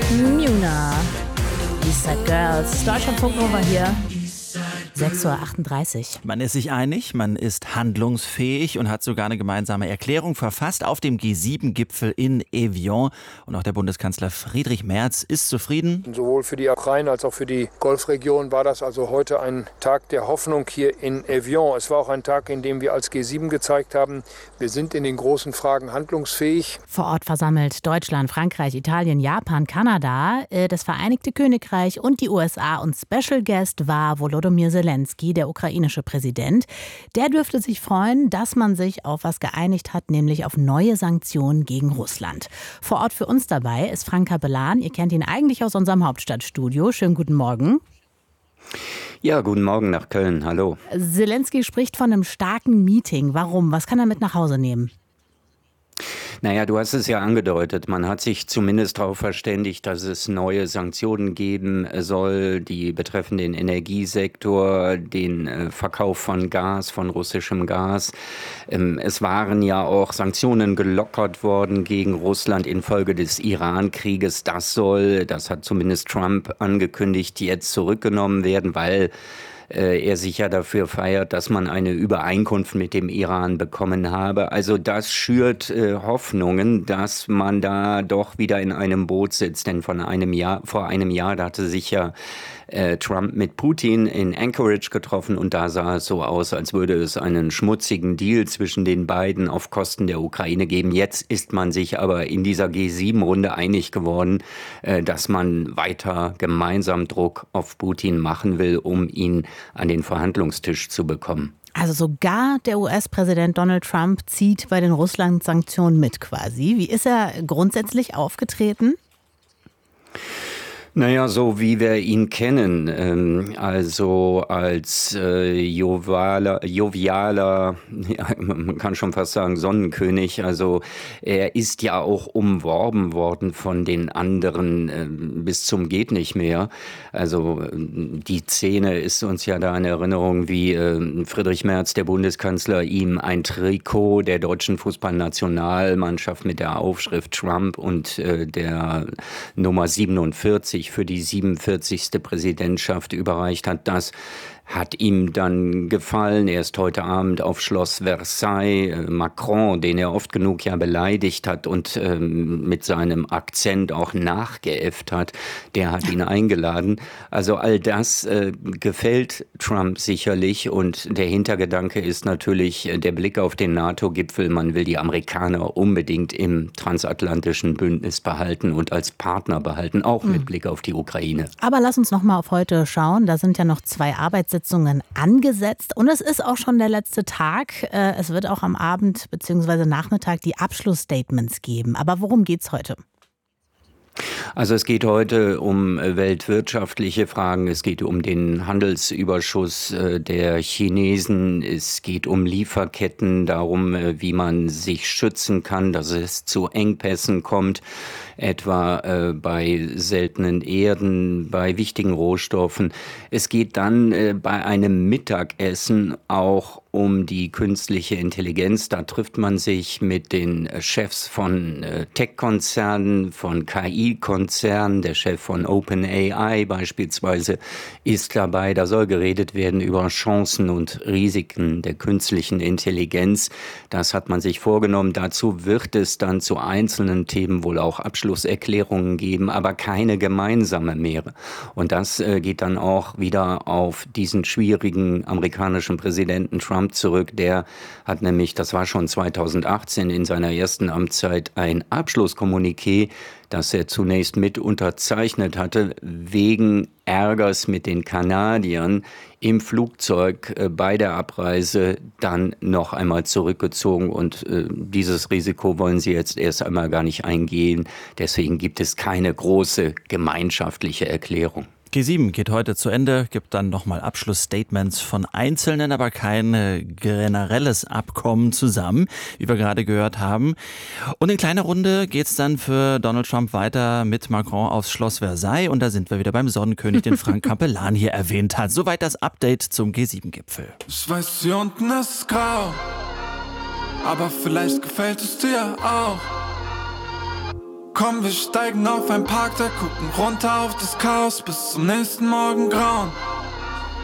Muna, Eastside Girls, Deutschlandfunk Nova hier. 6:38 Uhr. Man ist sich einig, man ist handlungsfähig und hat sogar eine gemeinsame Erklärung verfasst auf dem G7-Gipfel in Evian. Und auch der Bundeskanzler Friedrich Merz ist zufrieden. Sowohl für die Ukraine als auch für die Golfregion war das also heute ein Tag der Hoffnung hier in Evian. Es war auch ein Tag, in dem wir als G7 gezeigt haben, wir sind in den großen Fragen handlungsfähig. Vor Ort versammelt Deutschland, Frankreich, Italien, Japan, Kanada, das Vereinigte Königreich und die USA. Und Special Guest war Volodymyr Zelensky, der ukrainische Präsident. Der dürfte sich freuen, dass man sich auf was geeinigt hat, nämlich auf neue Sanktionen gegen Russland. Vor Ort für uns dabei ist Frank Capellan. Ihr kennt ihn eigentlich aus unserem Hauptstadtstudio. Schönen guten Morgen. Ja, guten Morgen nach Köln. Hallo. Zelensky spricht von einem starken Meeting. Warum? Was kann er mit nach Hause nehmen? Naja, du hast es ja angedeutet. Man hat sich zumindest darauf verständigt, dass es neue Sanktionen geben soll, die betreffen den Energiesektor, den Verkauf von Gas, von russischem Gas. Es waren ja auch Sanktionen gelockert worden gegen Russland infolge des Iran-Krieges. Das hat zumindest Trump angekündigt, jetzt zurückgenommen werden, weil er sich ja dafür feiert, dass man eine Übereinkunft mit dem Iran bekommen habe. Also das schürt Hoffnungen, dass man da doch wieder in einem Boot sitzt. Denn vor einem Jahr, da hatte sich ja Trump mit Putin in Anchorage getroffen und da sah es so aus, als würde es einen schmutzigen Deal zwischen den beiden auf Kosten der Ukraine geben. Jetzt ist man sich aber in dieser G7-Runde einig geworden, dass man weiter gemeinsam Druck auf Putin machen will, um ihn an den Verhandlungstisch zu bekommen. Also sogar der US-Präsident Donald Trump zieht bei den Russland-Sanktionen mit quasi. Wie ist er grundsätzlich aufgetreten? Naja, so wie wir ihn kennen, also als jovialer, ja, man kann schon fast sagen Sonnenkönig, also er ist ja auch umworben worden von den anderen bis zum geht nicht mehr. Also die Szene ist uns ja da in Erinnerung, wie Friedrich Merz, der Bundeskanzler, ihm ein Trikot der deutschen Fußballnationalmannschaft mit der Aufschrift Trump und der Nummer 47 für die 47. Präsidentschaft überreicht hat. Das hat ihm dann gefallen. Er ist heute Abend auf Schloss Versailles. Macron, den er oft genug ja beleidigt hat und mit seinem Akzent auch nachgeäfft hat, der hat ihn eingeladen. Also all das gefällt Trump sicherlich und der Hintergedanke ist natürlich der Blick auf den NATO-Gipfel. Man will die Amerikaner unbedingt im transatlantischen Bündnis behalten und als Partner behalten, auch mit Blick auf die Ukraine. Aber lass uns noch mal auf heute schauen. Da sind ja noch 2 Arbeitssitzungen angesetzt und es ist auch schon der letzte Tag. Es wird auch am Abend bzw. Nachmittag die Abschlussstatements geben. Aber worum geht's heute? Also es geht heute um weltwirtschaftliche Fragen, es geht um den Handelsüberschuss der Chinesen, es geht um Lieferketten, darum, wie man sich schützen kann, dass es zu Engpässen kommt, etwa bei seltenen Erden, bei wichtigen Rohstoffen. Es geht dann bei einem Mittagessen auch um die künstliche Intelligenz. Da trifft man sich mit den Chefs von Tech-Konzernen, von KI-Konzernen. Der Chef von OpenAI beispielsweise ist dabei. Da soll geredet werden über Chancen und Risiken der künstlichen Intelligenz. Das hat man sich vorgenommen. Dazu wird es dann zu einzelnen Themen wohl auch Abschlusserklärungen geben, aber keine gemeinsame mehr. Und das geht dann auch wieder auf diesen schwierigen amerikanischen Präsidenten Trump zurück. Der hat nämlich, das war schon 2018 in seiner ersten Amtszeit, ein Abschlusskommuniqué, das er zunächst mit unterzeichnet hatte, wegen Ärgers mit den Kanadiern im Flugzeug bei der Abreise dann noch einmal zurückgezogen. Und dieses Risiko wollen sie jetzt erst einmal gar nicht eingehen. Deswegen gibt es keine große gemeinschaftliche Erklärung. G7 geht heute zu Ende, gibt dann nochmal Abschlussstatements von Einzelnen, aber kein generelles Abkommen zusammen, wie wir gerade gehört haben. Und in kleiner Runde geht's dann für Donald Trump weiter mit Macron aufs Schloss Versailles. Und da sind wir wieder beim Sonnenkönig, den Frank Capellan hier erwähnt hat. Soweit das Update zum G7-Gipfel. Ich weiß, hier unten ist grau, aber vielleicht gefällt es dir auch. Komm, wir steigen auf ein Parkdeck, gucken runter auf das Chaos bis zum nächsten Morgen grauen.